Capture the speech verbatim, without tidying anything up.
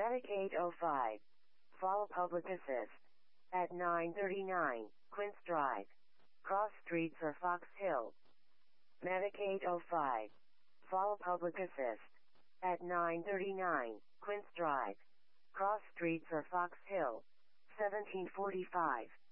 Medic eight oh five. Fall Public Assist. At nine thirty-nine, Quince Drive. Cross Street for Fox Hill. Medic eight oh five. Fall Public Assist. At nine thirty-nine, Quince Drive. Cross Street for Fox Hill. seventeen forty-five.